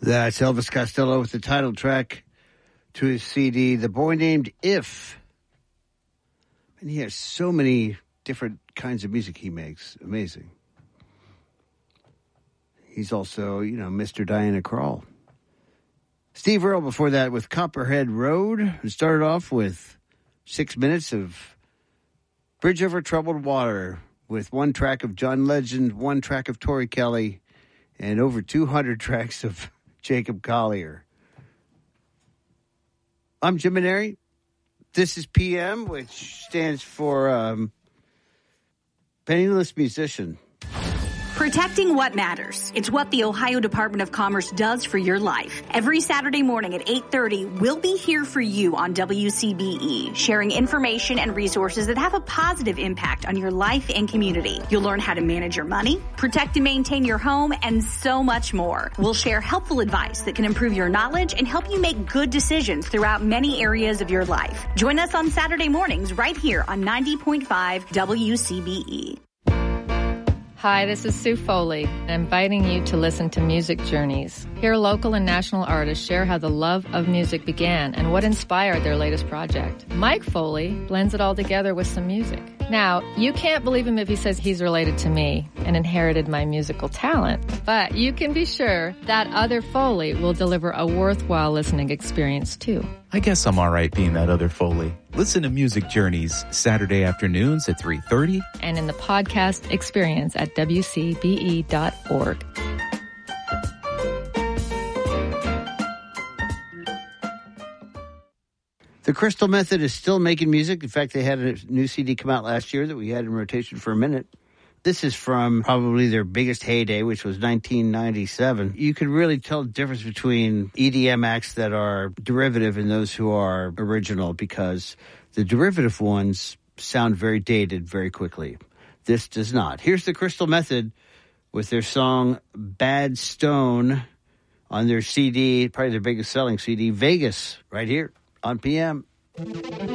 That's Elvis Costello with the title track to his CD, The Boy Named If. And he has so many different kinds of music he makes. Amazing. He's also, Mr. Diana Krall. Steve Earle before that with Copperhead Road. Who started off with 6 minutes of Bridge Over Troubled Water with one track of John Legend, one track of Tori Kelly, and over 200 tracks of Jacob Collier. I'm Jim Maneri. This is PM, which stands for Penniless Musician. Protecting what matters. It's what the Ohio Department of Commerce does for your life. Every Saturday morning at 8:30, we'll be here for you on WCBE, sharing information and resources that have a positive impact on your life and community. You'll learn how to manage your money, protect and maintain your home, and so much more. We'll share helpful advice that can improve your knowledge and help you make good decisions throughout many areas of your life. Join us on Saturday mornings right here on 90.5 WCBE. Hi, this is Sue Foley, and I'm inviting you to listen to Music Journeys. Here, local and national artists share how the love of music began and what inspired their latest project. Mike Foley blends it all together with some music. Now, you can't believe him if he says he's related to me and inherited my musical talent, but you can be sure that other Foley will deliver a worthwhile listening experience, too. I guess I'm all right being that other Foley. Listen to Music Journeys Saturday afternoons at 3:30. And in the podcast experience at WCBE.org. The Crystal Method is still making music. In fact, they had a new CD come out last year that we had in rotation for a minute. This is from probably their biggest heyday, which was 1997. You could really tell the difference between EDM acts that are derivative and those who are original, because the derivative ones sound very dated very quickly. This does not. Here's the Crystal Method with their song Bad Stone on their CD, probably their biggest selling CD, Vegas, right here on PM.